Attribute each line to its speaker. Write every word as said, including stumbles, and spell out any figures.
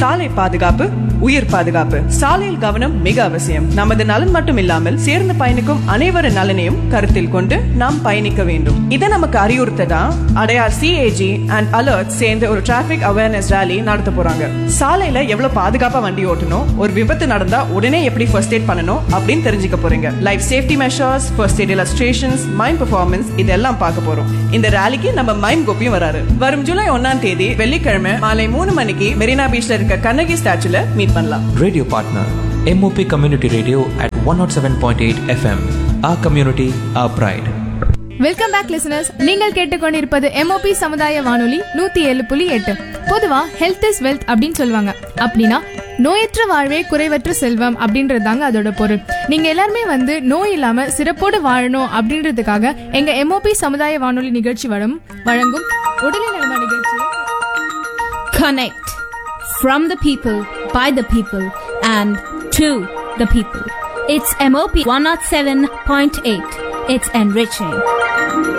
Speaker 1: சாலை பாதுகாப்பு, உயிர் பாதுகாப்பு. சாலையில் கவனம் மிக அவசியம். நமது நலன் மட்டும் இல்லாமல் சேர்ந்து பயணிக்கும் அனைவரின் நலனையும் கருத்தில் கொண்டு நாம் பயணிக்க வேண்டும். இதை நமக்கு அறிவுறுத்ததான் அடையார் சிஏஜி அண்ட் அலர்ட் சேர்ந்து ஒரு டிராபிக் அவேர்னஸ் ரேலி நடத்த போறாங்க. சாலையில எவ்வளவு பாதுகாப்பா வண்டி ஓட்டணும், ஒரு விபத்து நடந்தா உடனே எப்படி ஃபர்ஸ்ட் எய்ட் பண்ணணும் அப்படின்னு தெரிஞ்சுக்க போறீங்க. Life safety measures, first eight illustrations, mime performance இதெல்லாம் பார்க்க போறோம். இந்த ரேலிக்கு நம்ம மைம் கோப்பியும் வராரு. வரும் ஜூலை ஒன்னாம் தேதி வெள்ளிக்கிழமை மாலை மூணு மணிக்கு மெரினா பீச்ல இருக்க கண்ணகி ஸ்டாச்சுல மீட் பண்ணலாம்.
Speaker 2: Radio partner M O P Community Radio at one oh seven point eight F M. Our community, our pride.
Speaker 3: Welcome back listeners. நீங்கள் கேட்டுக்கொண்டிருப்பது எம்ஓபி சமுதாய வானொலி நூத்தி ஏழு புள்ளி எட்டு. பொதுவா ஹெல்த் இஸ் வெல்த் அப்படின்னு சொல்லுவாங்க. அப்படின்னா நோயற்ற வாழ்வே குறைவற்ற செல்வம் அப்படின்றது தாங்க அதோட பொருள். நீங்க எல்லாருமே வந்து நோய் இல்லாம சிறப்போடு வாழணும் அப்படின்றதுக்காக எங்க எம்ஓபி சமுதாய வானொலி நிகழ்ச்சி வரும் வழங்கும் உடலை நலமா நிகழ்ச்சி
Speaker 4: Connect from the people, by the people and to the people. It's M O P one oh seven point eight. It's enriching.